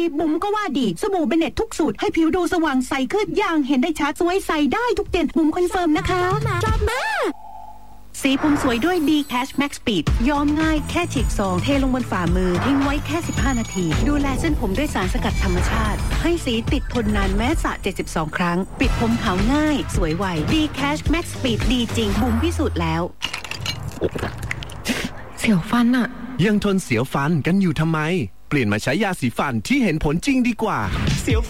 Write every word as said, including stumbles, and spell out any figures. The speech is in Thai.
บุ๋มก็ว่าดีสบู่เบเน็ตทุกสูตรให้ผิวดูสว่างใสขึ้นอย่างเห็นได้ชัดสวยใสได้ทุกเดือนบุ๋มคอนเฟิร์มนะคะจบมาสีผมสวยด้วย D Cash Max Speed ย้อมง่ายแค่ฉีกซองเทลงบนฝ่ามือทิ้งไว้แค่สิบห้านาทีดูแลเส้นผมด้วยสารสกัดธรรมชาติให้สีติดทนนานแม้สระเจ็ดสิบสองครั้งปิดผมขาวง่ายสวยไว D Cash Max Speed ดีจริงบุ๋มพิสูจน์แล้วเสียวฟันอะยังทนเสียวฟันกันอยู่ทำไมเปลี่ยนมาใช้ยาสีฟันที่เห็นผลจริงดีกว่าเสียว